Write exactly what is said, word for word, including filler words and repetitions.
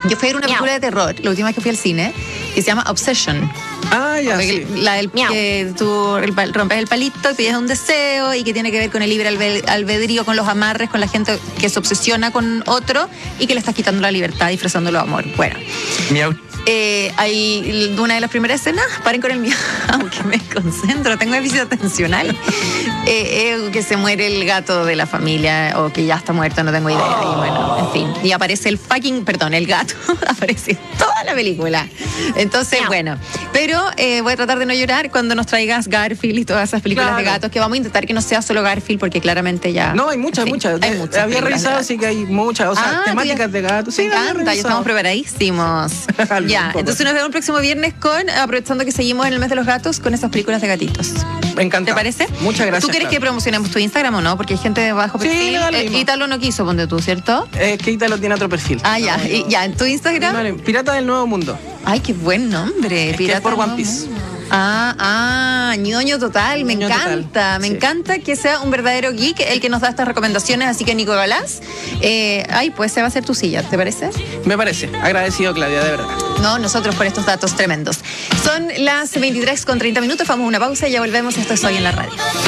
Yo fui a ver una película de terror, la última vez que fui al cine, que se llama Obsession. Ah, ya, sí. La del que tú rompes el palito y pides un deseo y que tiene que ver con el libre albedrío, con los amarres, con la gente que se obsesiona con otro y que le estás quitando la libertad disfrazándolo de amor. Bueno. Miau. Eh, hay una de las primeras escenas, paren con el mío, aunque me concentro, tengo déficit atencional, eh, eh, que se muere el gato de la familia o que ya está muerto, no tengo idea. Y bueno, en fin, y aparece el fucking, perdón, el gato, aparece toda la película. Entonces, bueno, pero eh, voy a tratar de no llorar cuando nos traigas Garfield y todas esas películas claro. de gatos, que vamos a intentar que no sea solo Garfield, porque claramente ya... No, hay muchas, en fin, muchas. Hay muchas. Había revisado, sí que hay muchas, o sea, ah, temáticas ya, de gatos. Sí, me encanta, ya estamos preparadísimos. Ya, entonces nos vemos el próximo viernes con, aprovechando que seguimos en el mes de los gatos, con esas películas de gatitos. Me encanta. ¿Te parece? Muchas gracias. ¿Tú quieres claro. que promocionemos tu Instagram o no? Porque hay gente de bajo perfil. Sí, dale, eh, Ítalo no quiso, ponte tú, ¿cierto? Es eh, que Ítalo tiene otro perfil. Ah, ya. No, no. Y, ya, ¿en tu Instagram? Dale, Pirata del Nuevo Mundo. Ay, qué buen nombre. Es Pirata que es por One Piece. Ah, ah, ñoño total, me ñoño encanta, total. me sí. encanta que sea un verdadero geek el que nos da estas recomendaciones, así que Nico Galás, eh, ay, pues se va a hacer tu silla, ¿te parece? Me parece, agradecido Claudia, de verdad. No, nosotros por estos datos tremendos. Son las veintitrés con treinta minutos, vamos a una pausa y ya volvemos, esto es Hoy en la Radio.